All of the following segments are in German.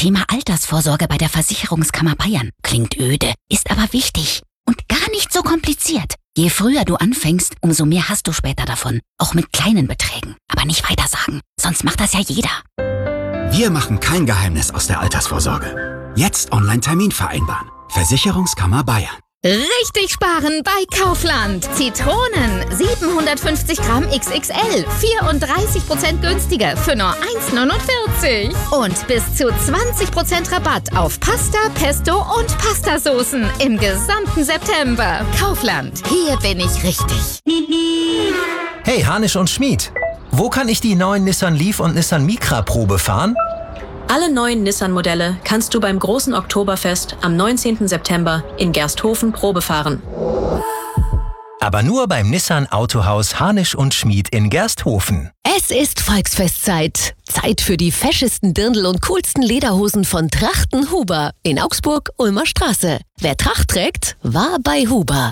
Thema Altersvorsorge bei der Versicherungskammer Bayern. Klingt öde, ist aber wichtig und gar nicht so kompliziert. Je früher du anfängst, umso mehr hast du später davon. Auch mit kleinen Beträgen. Aber nicht weitersagen, sonst macht das ja jeder. Wir machen kein Geheimnis aus der Altersvorsorge. Jetzt Online-Termin vereinbaren. Versicherungskammer Bayern. Richtig sparen bei Kaufland. Zitronen 750 Gramm XXL, 34% günstiger für nur 1,49. Und bis zu 20% Rabatt auf Pasta, Pesto und Pastasoßen im gesamten September. Kaufland, hier bin ich richtig. Hey, Hanisch und Schmid. Wo kann ich die neuen Nissan Leaf und Nissan Micra Probe fahren? Alle neuen Nissan-Modelle kannst du beim großen Oktoberfest am 19. September in Gersthofen Probe fahren. Aber nur beim Nissan Autohaus Hanisch und Schmid in Gersthofen. Es ist Volksfestzeit. Zeit für die feschesten Dirndl und coolsten Lederhosen von Trachten Huber in Augsburg, Ulmer Straße. Wer Tracht trägt, war bei Huber.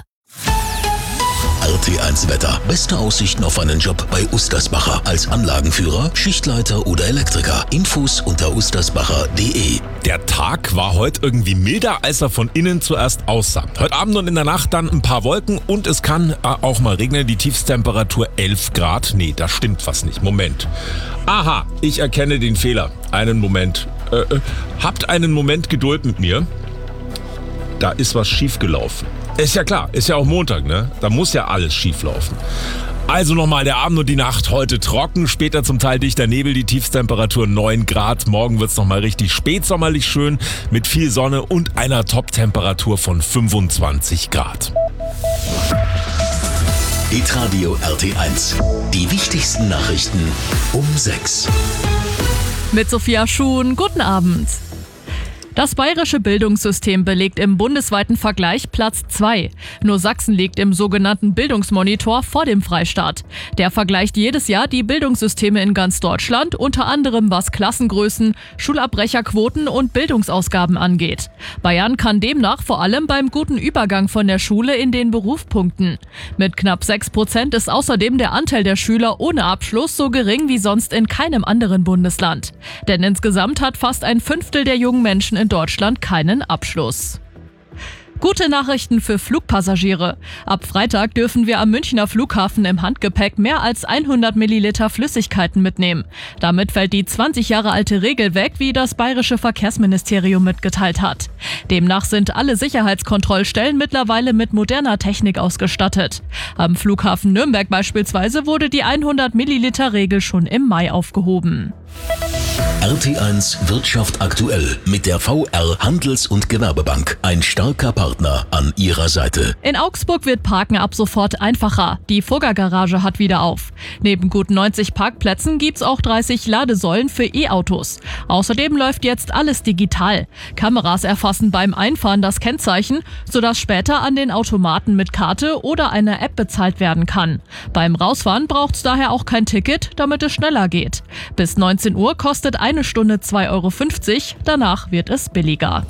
RT1 Wetter. Beste Aussichten auf einen Job bei Ustersbacher. Als Anlagenführer, Schichtleiter oder Elektriker. Infos unter ustersbacher.de. Der Tag war heute irgendwie milder, als er von innen zuerst aussah. Heute Abend und in der Nacht dann ein paar Wolken und es kann auch mal regnen. Die Tiefstemperatur 11 Grad. Nee, da stimmt was nicht. Moment. Aha, ich erkenne den Fehler. Einen Moment. Habt einen Moment Geduld mit mir. Da ist was schiefgelaufen. Ist ja klar, ist ja auch Montag, ne? Da muss ja alles schief laufen. Also nochmal der Abend und die Nacht heute trocken, später zum Teil dichter Nebel, die Tiefstemperatur 9 Grad. Morgen wird's nochmal richtig spätsommerlich schön mit viel Sonne und einer Top-Temperatur von 25 Grad. Hitradio RT1. Die wichtigsten Nachrichten um 6. Mit Sophia Schuhn, guten Abend. Das bayerische Bildungssystem belegt im bundesweiten Vergleich Platz 2. Nur Sachsen liegt im sogenannten Bildungsmonitor vor dem Freistaat. Der vergleicht jedes Jahr die Bildungssysteme in ganz Deutschland, unter anderem was Klassengrößen, Schulabbrecherquoten und Bildungsausgaben angeht. Bayern kann demnach vor allem beim guten Übergang von der Schule in den Beruf punkten. Mit knapp 6% ist außerdem der Anteil der Schüler ohne Abschluss so gering wie sonst in keinem anderen Bundesland. Denn insgesamt hat fast ein Fünftel der jungen Menschen in Deutschland keinen Abschluss. Gute Nachrichten für Flugpassagiere. Ab Freitag dürfen wir am Münchner Flughafen im Handgepäck mehr als 100 Milliliter Flüssigkeiten mitnehmen. Damit fällt die 20 Jahre alte Regel weg, wie das bayerische Verkehrsministerium mitgeteilt hat. Demnach sind alle Sicherheitskontrollstellen mittlerweile mit moderner Technik ausgestattet. Am Flughafen Nürnberg beispielsweise wurde die 100 Milliliter Regel schon im Mai aufgehoben. RT1 Wirtschaft aktuell mit der VR Handels- und Gewerbebank. Ein starker Partner an ihrer Seite. In Augsburg wird Parken ab sofort einfacher. Die Fugger-Garage hat wieder auf. Neben gut 90 Parkplätzen gibt's auch 30 Ladesäulen für E-Autos. Außerdem läuft jetzt alles digital. Kameras erfassen beim Einfahren das Kennzeichen, sodass später an den Automaten mit Karte oder einer App bezahlt werden kann. Beim Rausfahren braucht's daher auch kein Ticket, damit es schneller geht. Bis 19 Uhr kostet eine Stunde 2,50 €, danach wird es billiger.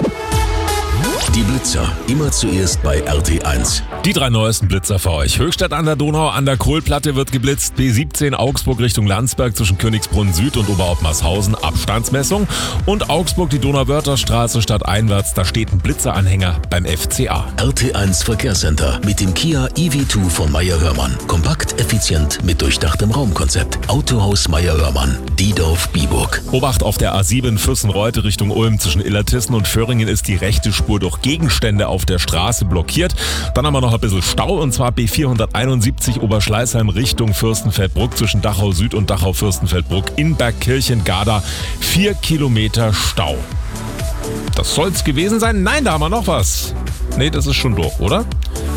Die Blitzer, immer zuerst bei RT1. Die 3 neuesten Blitzer für euch. Höchstadt an der Donau, an der Kohlplatte wird geblitzt. B17 Augsburg Richtung Landsberg zwischen Königsbrunn Süd und Oberhauptmannshausen, Abstandsmessung. Und Augsburg die Donauwörtherstraße stadteinwärts, da steht ein Blitzeranhänger beim FCA. RT1 Verkehrscenter mit dem Kia EV2 von Meyer-Hörmann. Kompakt, effizient mit durchdachtem Raumkonzept. Autohaus Meyer-Hörmann, Diedorf-Biburg. Obacht auf der A7 Fürstenreute Richtung Ulm zwischen Illertissen und Föhringen ist die rechte Spur durch Gegenstände auf der Straße blockiert. Dann haben wir noch ein bisschen Stau und zwar B471 Oberschleißheim Richtung Fürstenfeldbruck zwischen Dachau Süd und Dachau Fürstenfeldbruck in Bergkirchen-Garda. 4 Kilometer Stau. Das soll's gewesen sein? Nein, da haben wir noch was. Nee, das ist schon durch, oder?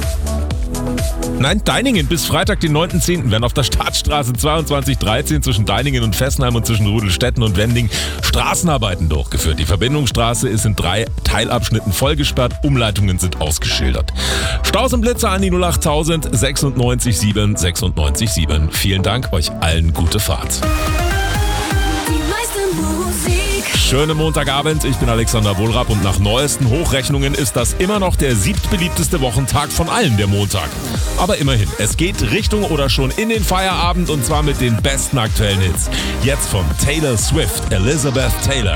Nein, Deiningen bis Freitag, den 9.10. werden auf der Stadtstraße 2213 zwischen Deiningen und Fessenheim und zwischen Rudelstetten und Wending Straßenarbeiten durchgeführt. Die Verbindungsstraße ist in 3 Teilabschnitten vollgesperrt, Umleitungen sind ausgeschildert. Staus und Blitzer an die 08000 96 7 96 7. Vielen Dank, euch allen gute Fahrt. Schönen Montagabend, ich bin Alexander Wohlrapp und nach neuesten Hochrechnungen ist das immer noch der 7. Wochentag von allen, der Montag. Aber immerhin, es geht Richtung oder schon in den Feierabend und zwar mit den besten aktuellen Hits. Jetzt von Taylor Swift, Elizabeth Taylor.